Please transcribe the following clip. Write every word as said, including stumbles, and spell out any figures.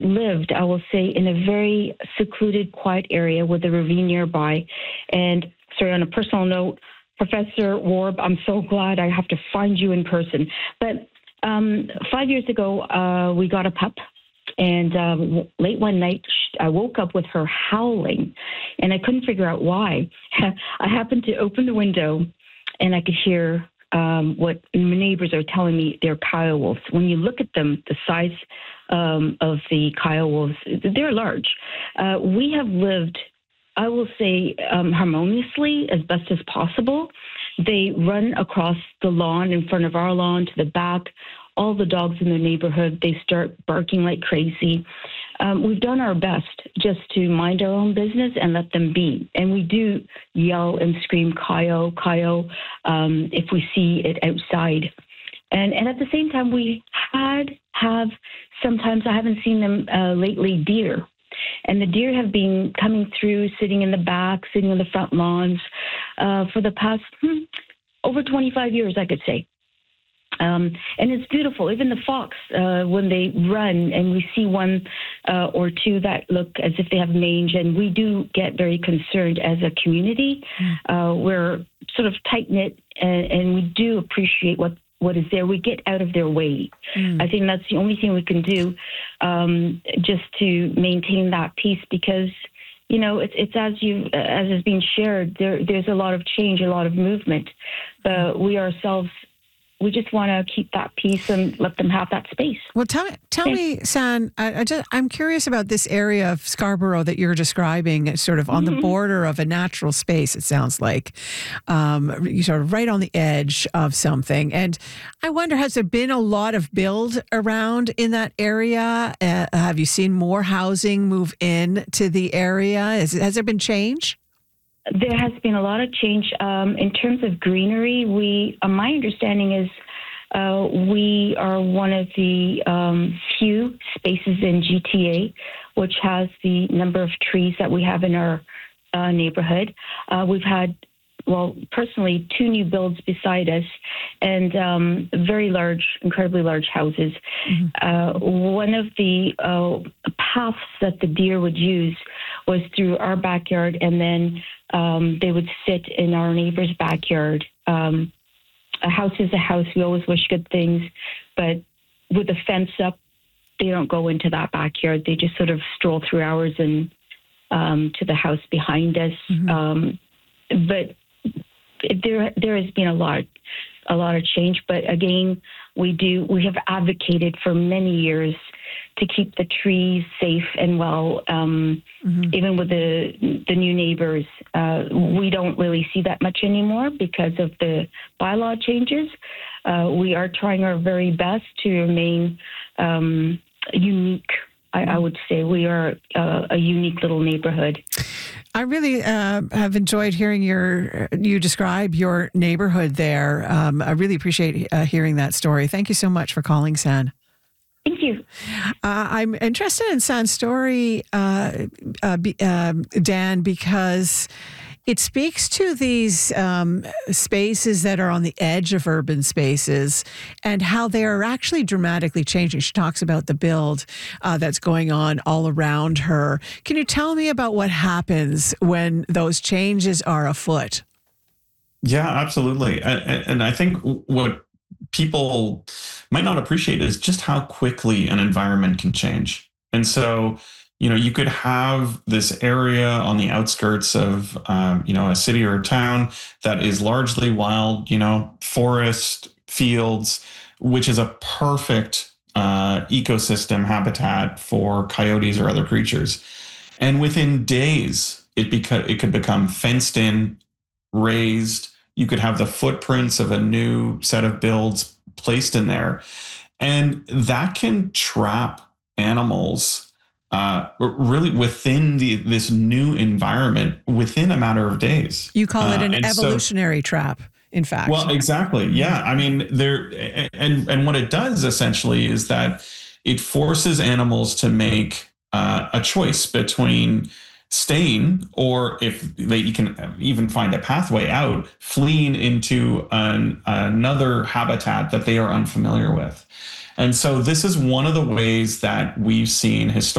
lived, I will say, in a very secluded, quiet area with a ravine nearby. And sorry, on a personal note, Professor Warb, I'm so glad I have to find you in person. But um, five years ago, uh, we got a pup. And um, late one night, I woke up with her howling, and I couldn't figure out why. I happened to open the window, and I could hear um, what my neighbors are telling me they're Kiowa wolves. When you look at them, the size um, of the Kiowa wolves, they're large. Uh, we have lived, I will say, um, harmoniously as best as possible. They run across the lawn in front of our lawn to the back. All the dogs in the neighborhood, they start barking like crazy. Um, we've done our best just to mind our own business and let them be. And we do yell and scream, "Kayo, Kayo," um, if we see it outside. And and at the same time, we had, have, sometimes I haven't seen them uh, lately, deer. And the deer have been coming through, sitting in the back, sitting on the front lawns uh, for the past hmm, over twenty-five years, I could say. Um, and it's beautiful. Even the fox, uh, when they run and we see one uh, or two that look as if they have mange, and we do get very concerned as a community. Uh, we're sort of tight-knit, and, and we do appreciate what, what is there. We get out of their way. Mm. I think that's the only thing we can do um, just to maintain that peace, because you know, it's, it's as you as has been shared, there, there's a lot of change, a lot of movement. But we ourselves, we just want to keep that peace and let them have that space. Well, tell me, tell me, San, I, I just, I'm curious about this area of Scarborough that you're describing, sort of on mm-hmm. the border of a natural space, it sounds like. Um, you're sort of right on the edge of something. And I wonder, has there been a lot of build around in that area? Uh, have you seen more housing move in to the area? Is, has there been change? There has been a lot of change um, in terms of greenery. We, uh, my understanding is, uh, we are one of the um, few spaces in G T A which has the number of trees that we have in our uh, neighborhood. Uh, we've had, well, personally, two new builds beside us, and um, very large, incredibly large houses. Mm-hmm. Uh, one of the uh, paths that the deer would use was through our backyard, and then um, they would sit in our neighbor's backyard. Um, a house is a house. We always wish good things, but with the fence up, they don't go into that backyard. They just sort of stroll through ours and um, to the house behind us. Mm-hmm. Um, but there, there has been a lot, a lot of change. But again, we do, we have advocated for many years to keep the trees safe and well. Um, mm-hmm. Even with the the new neighbors, uh, we don't really see that much anymore because of the bylaw changes. Uh, we are trying our very best to remain um, unique. I, I would say we are uh, a unique little neighborhood. I really uh, have enjoyed hearing your you describe your neighborhood there. Um, I really appreciate uh, hearing that story. Thank you so much for calling, San. Thank you. Uh, I'm interested in San's story, uh, uh, be, uh, Dan, because it speaks to these um, spaces that are on the edge of urban spaces and how they are actually dramatically changing. She talks about the build uh, that's going on all around her. Can you tell me about what happens when those changes are afoot? Yeah, absolutely. And, and I think what people might not appreciate is just how quickly an environment can change. And so, you know, you could have this area on the outskirts of, um, you know, a city or a town that is largely wild, you know, forest, fields, which is a perfect uh, ecosystem habitat for coyotes or other creatures. And within days, it beca- it could become fenced in, raised. You could have the footprints of a new set of builds placed in there. And that can trap animals uh, really within the this new environment within a matter of days. You call it an uh, evolutionary so, trap, in fact. Well, exactly. Yeah. I mean, there and and what it does essentially is that it forces animals to make uh, a choice between staying, or if they can even find a pathway out, fleeing into an, another habitat that they are unfamiliar with. And so this is one of the ways that we've seen historically